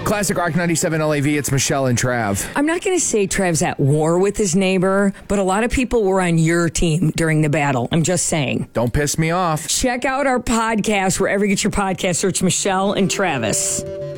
Classic Rock 97 LAV, it's Michelle and Trav. I'm not going to say Trav's at war with his neighbor, but a lot of people were on your team during the battle. I'm just saying. Don't piss me off. Check out our podcast wherever you get your podcast. Search Michelle and Travis.